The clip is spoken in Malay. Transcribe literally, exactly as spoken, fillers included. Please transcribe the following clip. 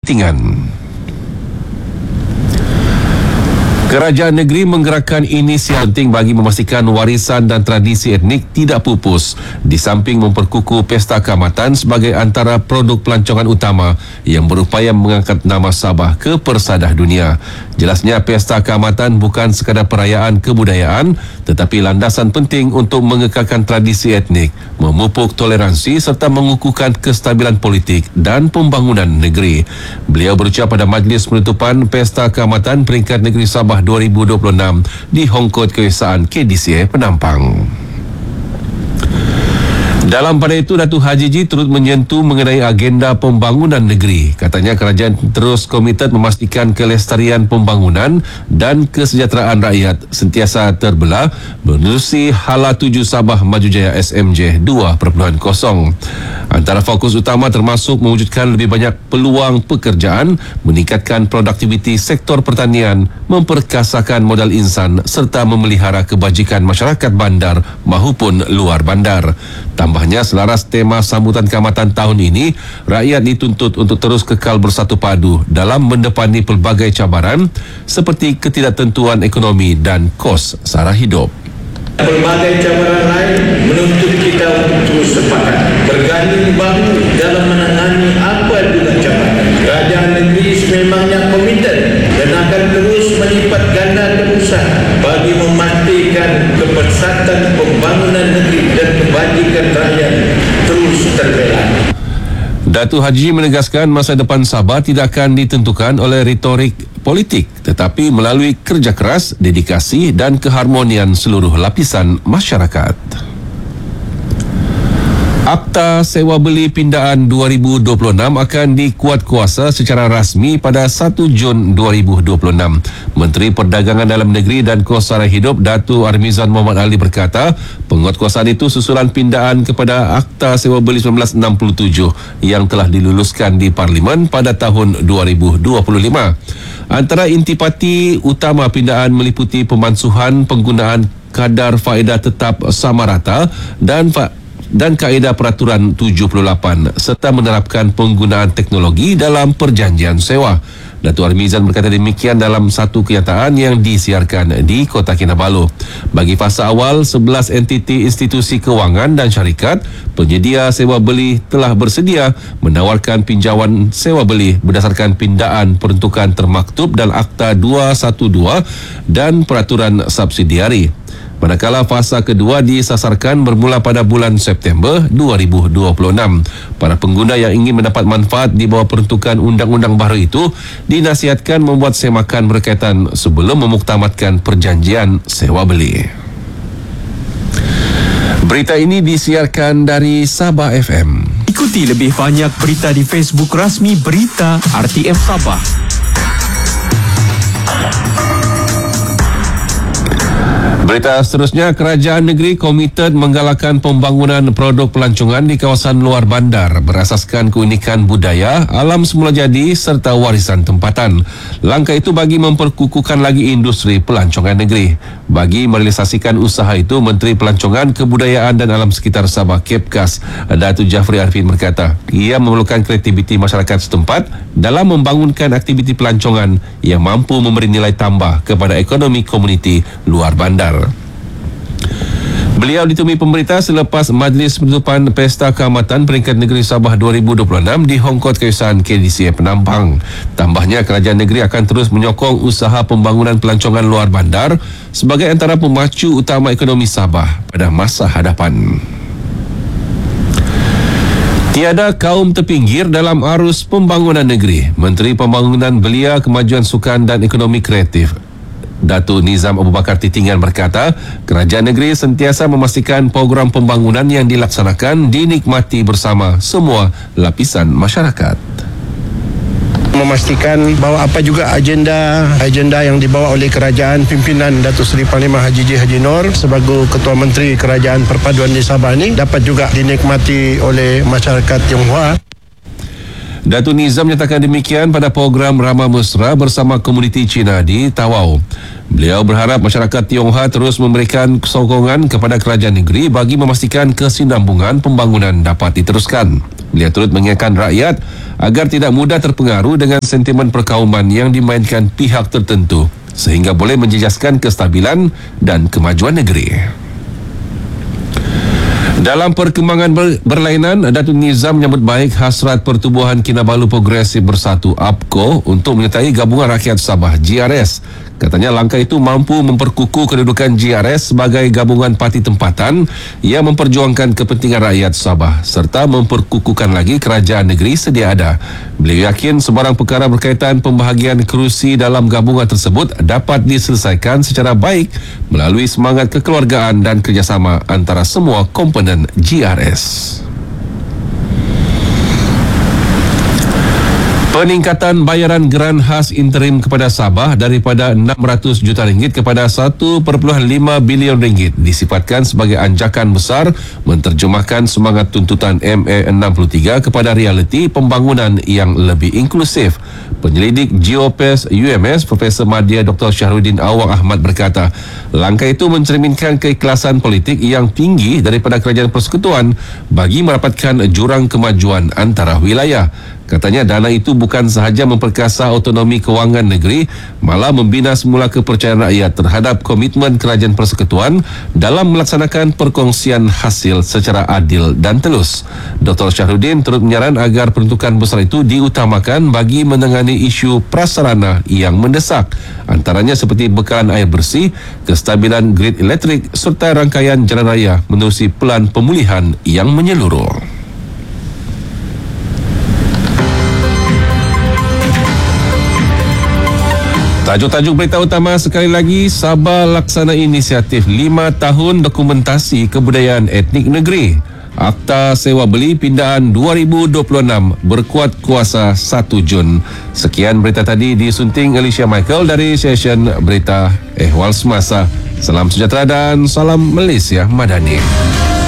Titingan. Kerajaan negeri menggerakkan inisiatif penting bagi memastikan warisan dan tradisi etnik tidak pupus, di samping memperkukuh Pesta Kaamatan sebagai antara produk pelancongan utama yang berupaya mengangkat nama Sabah ke persadah dunia. Jelasnya, Pesta Kaamatan bukan sekadar perayaan kebudayaan tetapi landasan penting untuk mengekalkan tradisi etnik, memupuk toleransi serta mengukuhkan kestabilan politik dan pembangunan negeri. Beliau berucap pada majlis penutupan Pesta Kaamatan Peringkat Negeri Sabah dua ribu dua puluh enam di Hongkod Kewiasaan K D C A Penampang. Dalam pada itu, Datuk Haji G turut menyentuh mengenai agenda pembangunan negeri. Katanya kerajaan terus komited memastikan kelestarian pembangunan dan kesejahteraan rakyat sentiasa terbelah menerusi Hala tujuh Sabah Maju Jaya S M J dua titik kosong. Antara fokus utama termasuk mewujudkan lebih banyak peluang pekerjaan, meningkatkan produktiviti sektor pertanian, memperkasakan modal insan serta memelihara kebajikan masyarakat bandar maupun luar bandar. Tambahnya, selaras tema sambutan Kaamatan tahun ini, rakyat dituntut untuk terus kekal bersatu padu dalam mendepani pelbagai cabaran seperti ketidaktentuan ekonomi dan kos sara hidup. Pelbagai cabaran lain menuntut kita untuk terus sepakat, berganding bahu dalam menangani apa juga cabaran. Kerajaan negeri sememangnya komited dan akan terus melipat gandakan usaha bagi memastikan kepersatuan pembangunan negeri dan kebajikan rakyat terus terbela. Datuk Haji menegaskan masa depan Sabah tidak akan ditentukan oleh retorik politik tetapi melalui kerja keras, dedikasi dan keharmonian seluruh lapisan masyarakat. Akta Sewa Beli Pindaan dua ribu dua puluh enam akan dikuatkuasa secara rasmi pada satu Jun dua ribu dua puluh enam. Menteri Perdagangan Dalam Negeri dan Kos Sara Hidup Datuk Armizan Muhammad Ali berkata, penguatkuasaan itu susulan pindaan kepada Akta Sewa Beli seribu sembilan ratus enam puluh tujuh yang telah diluluskan di Parlimen pada tahun dua ribu dua puluh lima. Antara intipati utama pindaan meliputi pemansuhan penggunaan kadar faedah tetap sama rata dan fa- dan kaedah peraturan tujuh puluh lapan serta menerapkan penggunaan teknologi dalam perjanjian sewa. Datuk Armizan berkata demikian dalam satu kenyataan yang disiarkan di Kota Kinabalu. Bagi fasa awal, sebelas entiti institusi kewangan dan syarikat penyedia sewa beli telah bersedia menawarkan pinjaman sewa beli berdasarkan pindaan peruntukan termaktub dalam Akta dua ratus dua belas dan peraturan subsidiari. Manakala fasa kedua disasarkan bermula pada bulan September dua ribu dua puluh enam. Para pengguna yang ingin mendapat manfaat di bawah peruntukan undang-undang baru itu dinasihatkan membuat semakan berkaitan sebelum memuktamadkan perjanjian sewa beli. Berita ini disiarkan dari Sabah F M. Ikuti lebih banyak berita di Facebook rasmi Berita R T M Sabah. Berita seterusnya, kerajaan negeri komited menggalakkan pembangunan produk pelancongan di kawasan luar bandar berasaskan keunikan budaya, alam semula jadi serta warisan tempatan. Langkah itu bagi memperkukuhkan lagi industri pelancongan negeri. Bagi merealisasikan usaha itu, Menteri Pelancongan, Kebudayaan dan Alam Sekitar Sabah Kepkas Datuk Jafri Arifin berkata, ia memerlukan kreativiti masyarakat setempat dalam membangunkan aktiviti pelancongan yang mampu memberi nilai tambah kepada ekonomi komuniti luar bandar. Beliau ditemui pemberita selepas majlis penutupan Pesta Kaamatan Peringkat Negeri Sabah dua ribu dua puluh enam di Hongkod Kewiasaan K D C A Penampang. Tambahnya, kerajaan negeri akan terus menyokong usaha pembangunan pelancongan luar bandar sebagai antara pemacu utama ekonomi Sabah pada masa hadapan. Tiada kaum terpinggir dalam arus pembangunan negeri. Menteri Pembangunan Belia, Kemajuan Sukan dan Ekonomi Kreatif Datuk Nizam Abu Bakar Titingan berkata, kerajaan negeri sentiasa memastikan program pembangunan yang dilaksanakan dinikmati bersama semua lapisan masyarakat. Memastikan bahawa apa juga agenda agenda yang dibawa oleh kerajaan pimpinan Datuk Seri Panglima Haji J. Haji Nur sebagai Ketua Menteri Kerajaan Perpaduan di Sabah ini dapat juga dinikmati oleh masyarakat Tionghoa. Datuk Nizam menyatakan demikian pada program Ramah Mesra bersama komuniti Cina di Tawau. Beliau berharap masyarakat Tionghoa terus memberikan sokongan kepada kerajaan negeri bagi memastikan kesinambungan pembangunan dapat diteruskan. Beliau turut mengingatkan rakyat agar tidak mudah terpengaruh dengan sentimen perkauman yang dimainkan pihak tertentu sehingga boleh menjejaskan kestabilan dan kemajuan negeri. Dalam perkembangan ber- berlainan, Datuk Nizam menyambut baik hasrat Pertubuhan Kinabalu Progresif Bersatu A P K O untuk menyertai Gabungan Rakyat Sabah G R S. Katanya langkah itu mampu memperkukuh kedudukan G R S sebagai gabungan parti tempatan yang memperjuangkan kepentingan rakyat Sabah serta memperkukuhkan lagi kerajaan negeri sedia ada. Beliau yakin sebarang perkara berkaitan pembahagian kerusi dalam gabungan tersebut dapat diselesaikan secara baik melalui semangat kekeluargaan dan kerjasama antara semua komponen G R S. Peningkatan bayaran geran khas interim kepada Sabah daripada enam ratus juta ringgit kepada satu perpuluhan lima bilion ringgit disifatkan sebagai anjakan besar menterjemahkan semangat tuntutan M A enam puluh tiga kepada realiti pembangunan yang lebih inklusif. Penyelidik Geopes U M S Profesor Madya Doktor Syahrudin Awang Ahmad berkata, langkah itu mencerminkan keikhlasan politik yang tinggi daripada Kerajaan Persekutuan bagi merapatkan jurang kemajuan antara wilayah. Katanya dana itu bukan sahaja memperkasa autonomi kewangan negeri, malah membina semula kepercayaan rakyat terhadap komitmen Kerajaan Persekutuan dalam melaksanakan perkongsian hasil secara adil dan telus. Doktor Syahrudin turut menyaran agar peruntukan besar itu diutamakan bagi menangani isu prasarana yang mendesak, antaranya seperti bekalan air bersih, kestabilan grid elektrik serta rangkaian jalan raya menerusi pelan pemulihan yang menyeluruh. Tajuk-tajuk berita utama sekali lagi, Sabah laksana inisiatif lima tahun dokumentasi kebudayaan etnik negeri. Akta sewa beli pindaan dua ribu dua puluh enam berkuat kuasa satu Jun. Sekian berita tadi disunting Alicia Michael dari session berita Ehwal Semasa. Salam sejahtera dan salam Malaysia Madani.